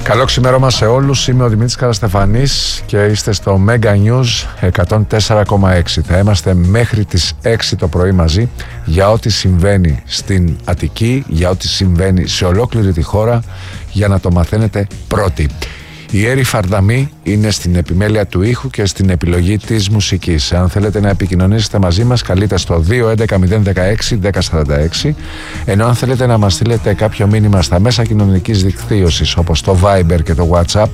Καλό ξημέρωμα σε όλους, είμαι ο Δημήτρης Καραστεφανής και είστε στο Mega News 104,6. Θα είμαστε μέχρι τις 6 το πρωί μαζί για ό,τι συμβαίνει στην Αττική, για ό,τι συμβαίνει σε ολόκληρη τη χώρα, για να το μαθαίνετε πρώτοι. Η Έρη Φαρδαμή είναι στην επιμέλεια του ήχου και στην επιλογή της μουσικής. Αν θέλετε να επικοινωνήσετε μαζί μας, καλείτε στο 211-016-1046, ενώ αν θέλετε να μας στείλετε κάποιο μήνυμα στα μέσα κοινωνικής δικτύωσης όπως το Viber και το WhatsApp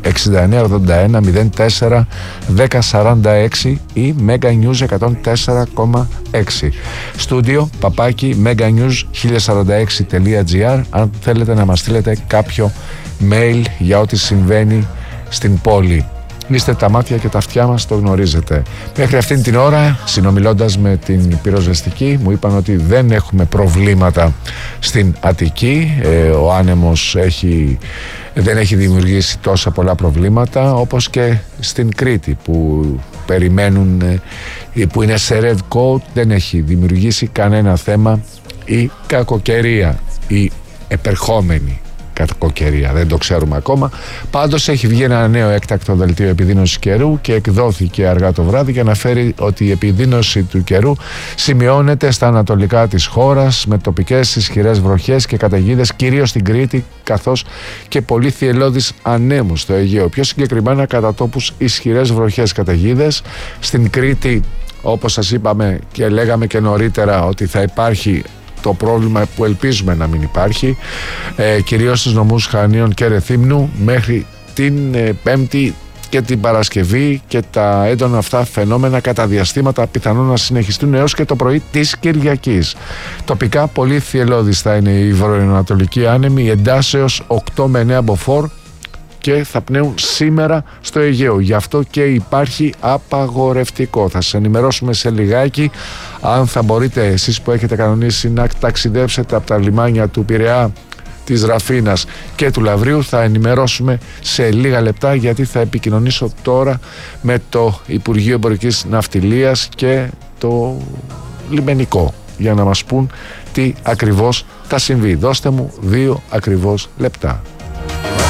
6981-04-1046 ή Meganews 104,6. Στούντιο παπάκι meganews1046.gr αν θέλετε να μας στείλετε κάποιο mail για ό,τι συμβαίνει στην πόλη. Είστε τα μάτια και τα αυτιά μας, το γνωρίζετε. Μέχρι αυτήν την ώρα, συνομιλώντας με την πυροσβεστική, μου είπαν ότι δεν έχουμε προβλήματα στην Αττική. Ο άνεμος δεν έχει δημιουργήσει τόσα πολλά προβλήματα, όπως και στην Κρήτη που περιμένουν, που είναι σε red code, δεν έχει δημιουργήσει κανένα θέμα η κακοκαιρία, η επερχόμενη κακοκαιρία, δεν το ξέρουμε ακόμα. Πάντως έχει βγει ένα νέο έκτακτο δελτίο επιδείνωσης καιρού και εκδόθηκε αργά το βράδυ για να φέρει ότι η επιδείνωση του καιρού σημειώνεται στα ανατολικά της χώρας με τοπικές ισχυρές βροχές και καταιγίδες, κυρίως στην Κρήτη, καθώς και πολύ θυελλώδεις ανέμους στο Αιγαίο. Πιο συγκεκριμένα κατά τόπους ισχυρές βροχές, καταιγίδες. Στην Κρήτη, όπως σας είπαμε και λέγαμε και νωρίτερα, ότι θα υπάρχει το πρόβλημα που ελπίζουμε να μην υπάρχει, κυρίως στους νομούς Χανίων και Ρεθύμνου μέχρι την Πέμπτη και την Παρασκευή, και τα έντονα αυτά φαινόμενα κατά διαστήματα πιθανόν να συνεχιστούν έως και το πρωί της Κυριακής. Τοπικά πολύ θυελλώδης θα είναι η βορειοανατολική άνεμη εντάσσεως 8 με 9 μποφόρ και θα πνέουν σήμερα στο Αιγαίο. Γι' αυτό και υπάρχει απαγορευτικό. Θα σας ενημερώσουμε σε λιγάκι. Αν θα μπορείτε εσείς που έχετε κανονίσει να ταξιδέψετε από τα λιμάνια του Πειραιά, της Ραφίνας και του Λαβρίου, θα ενημερώσουμε σε λίγα λεπτά, γιατί θα επικοινωνήσω τώρα με το Υπουργείο Εμπορικής Ναυτιλίας και το λιμενικό για να μας πούν τι ακριβώς θα συμβεί. Δώστε μου 2 ακριβώς λεπτά.